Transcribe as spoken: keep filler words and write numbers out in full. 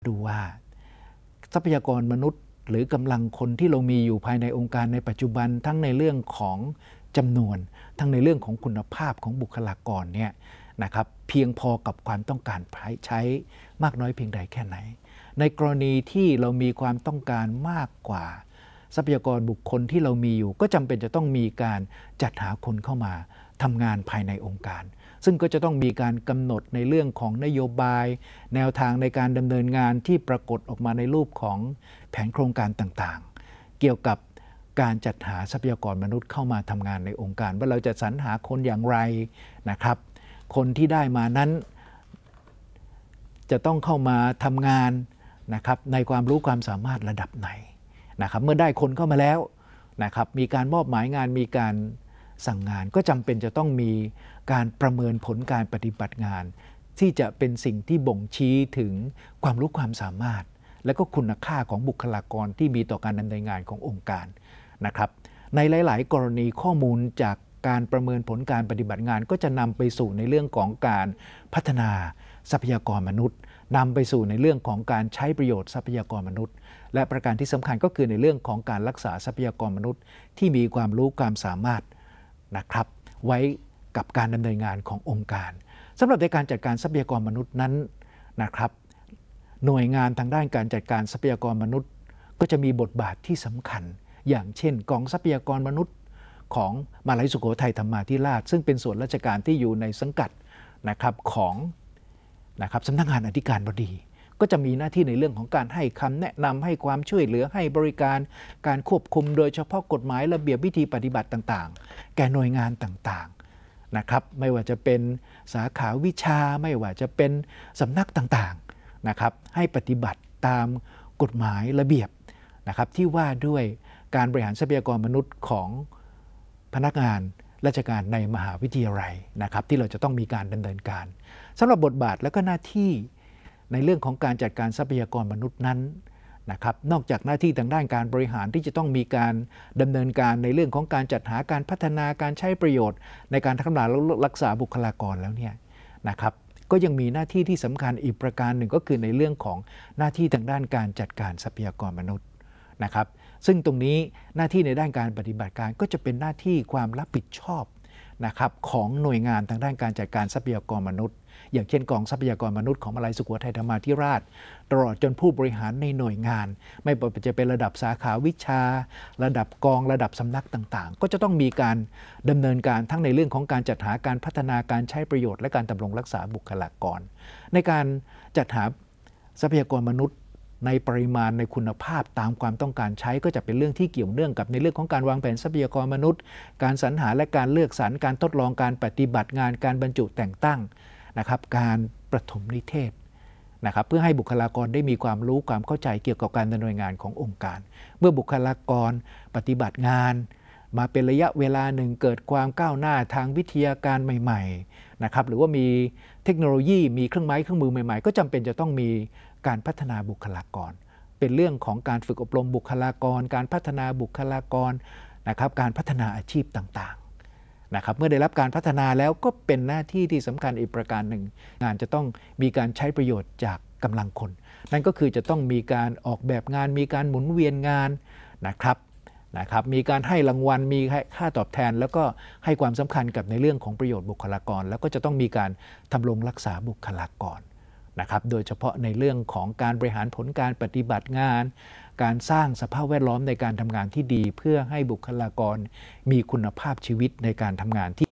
ดูว่าทรัพยากรมนุษย์หรือกำลังคนที่เรามีอยู่ภายในองค์การในปัจจุบันทั้งในเรื่องของจำนวนทั้งในเรื่องของคุณภาพของบุคลากรเนี่ยนะครับเพียงพอกับความต้องการใช้มากน้อยเพียงใดแค่ไหนในกรณีที่เรามีความต้องการมากกว่าทรัพยากรบุคคลที่เรามีอยู่ก็จำเป็นจะต้องมีการจัดหาคนเข้ามาทำงานภายในองค์การซึ่งก็จะต้องมีการกำหนดในเรื่องของนโยบายแนวทางในการดำเนินงานที่ปรากฏออกมาในรูปของแผนโครงการต่างๆเกี่ยวกับการจัดหาทรัพยากรมนุษย์เข้ามาทำงานในองค์การว่าเราจะสรรหาคนอย่างไรนะครับคนที่ได้มานั้นจะต้องเข้ามาทำงานนะครับในความรู้ความสามารถระดับไหนนะครับเมื่อได้คนเข้ามาแล้วนะครับมีการมอบหมายงานมีการสั่งงานก็จำเป็นจะต้องมีการประเมินผลการปฏิบัติงานที่จะเป็นสิ่งที่บ่งชี้ถึงความรู้ความสามารถและก็คุณค่าของบุคลากรที่มีต่อการดำเนินงานขององค์การนะครับในหลายๆกรณีข้อมูลจากการประเมินผลการปฏิบัติงานก็จะนำไปสู่ในเรื่องของการพัฒนาทรัพยากรมนุษย์นำไปสู่ในเรื่องของการใช้ประโยชน์ทรัพยากรมนุษย์และประการที่สำคัญก็คือในเรื่องของการรักษาทรัพยากรมนุษย์ที่มีความรู้ความสามารถนะครับไว้กับการดำเนินงานขององค์การสำหรับในการจัดการทรัพยากรมนุษย์นั้นนะครับหน่วยงานทางด้านการจัดการทรัพยากรมนุษย์ก็จะมีบทบาทที่สำคัญอย่างเช่นกองทรัพยากรมนุษย์ของมหาวิทยาลัยสุโขทัยธรรมาธิราชซึ่งเป็นส่วนราชการที่อยู่ในสังกัดนะครับของนะครับสำนักงานอธิการบดีก็จะมีหน้าที่ในเรื่องของการให้คำแนะนำให้ความช่วยเหลือให้บริการการควบคุมโดยเฉพาะกฎหมายระเบียบวิธีปฏิบัติต่างๆแก่หน่วยงานต่างๆนะครับไม่ว่าจะเป็นสาขาวิชาไม่ว่าจะเป็นสำนักต่างๆนะครับให้ปฏิบัติตามกฎหมายระเบียบนะครับที่ว่าด้วยการบริหารทรัพยากรมนุษย์ของพนักงานราชการในมหาวิทยาลัยนะครับที่เราจะต้องมีการดำเนินการสำหรับบทบาทและก็หน้าที่ในเรื่องของการจัดการทรัพยากรมนุษย์นั้นนะครับนอกจากหน้าที่ทางด้านการบริหารที่จะต้องมีการดำเนินการในเรื่องของการจัดหาการพัฒนาการใช้ประโยชน์ในการพัฒนาและรักษาบุคลากรแล้วเนี่ยนะครับก็ยังมีหน้าที่ที่สำคัญอีกประการหนึ่งก็คือในเรื่องของหน้าที่ทางด้านการจัดการทรัพยากรมนุษย์นะครับซึ่งตรงนี้หน้าที่ในด้านการปฏิบัติการก็จะเป็นหน้าที่ความรับผิดชอบนะครับของหน่วยงานทางด้านการจัดการทรัพยากรมนุษย์อย่างเช่นกองทรัพยากรมนุษย์ของมหาวิทยาลัยสุโขทัยธรรมาธิราชตลอดจนผู้บริหารในหน่วยงานไม่ว่าจะเป็นระดับสาขาวิชาระดับกองระดับสำนักต่างๆก็จะต้องมีการดำเนินการทั้งในเรื่องของการจัดหาการพัฒนาการใช้ประโยชน์และการดำรงรักษาบุคลากรในการจัดหาทรัพยากรมนุษย์ในปริมาณในคุณภาพตามความต้องการใช้ก็จะเป็นเรื่องที่เกี่ยวเนื่องกับในเรื่องของการวางแผนทรัพยากรมนุษย์การสรรหาและการเลือกสรรการทดลองการปฏิบัติงานการบรรจุแต่งตั้งนะครับการประถมนิเทศนะครับเพื่อให้บุคลากรได้มีความรู้ความเข้าใจเกี่ยวกับการดำเนินงานขององค์การเมื่อบุคลากรปฏิบัติงานมาเป็นระยะเวลาหนึ่งเกิดความก้าวหน้าทางวิทยาการใหม่ๆนะครับหรือว่ามีเทคโนโลยีมีเครื่องไม้เครื่องมือใหม่ๆก็จำเป็นจะต้องมีการพัฒนาบุคลากรเป็นเรื่องของการฝึกอบรมบุคลากรการพัฒนาบุคลากรนะครับการพัฒนาอาชีพต่างๆนะครับเมื่อได้รับการพัฒนาแล้วก็เป็นหน้าที่ที่สำคัญอีกประการหนึ่งงานจะต้องมีการใช้ประโยชน์จากกำลังคนนั่นก็คือจะต้องมีการออกแบบงานมีการหมุนเวียนงานนะครับนะครับมีการให้รางวัลมีค่าตอบแทนแล้วก็ให้ความสำคัญกับในเรื่องของประโยชน์บุคลากรแล้วก็จะต้องมีการทำรงรักษาบุคลากรนะครับโดยเฉพาะในเรื่องของการบริหารผลการปฏิบัติงานการสร้างสภาพแวดล้อมในการทำงานที่ดีเพื่อให้บุคลากรมีคุณภาพชีวิตในการทำงานที่